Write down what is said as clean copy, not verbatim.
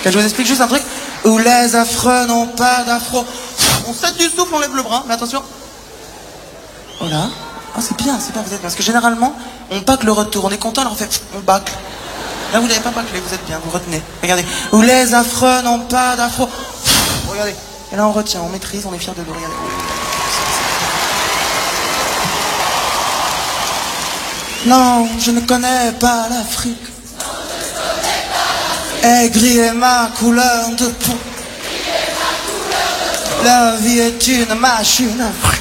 Je vous explique juste un truc. Où les affreux n'ont pas d'afro. On saute du souffle, on lève le bras, mais attention. Voilà. Ah, c'est bien, vous êtes. Parce que généralement, on bâcle le retour. On est content, alors on fait, on bâcle. Là, vous n'avez pas bâclé, vous êtes bien, vous retenez. Regardez. Où les affreux n'ont pas d'afro. Regardez. Et là, on retient, on maîtrise, on est fiers de nous. Regardez. Non, je ne connais pas l'Afrique. Aigri est ma couleur de peau. La vie est une machine.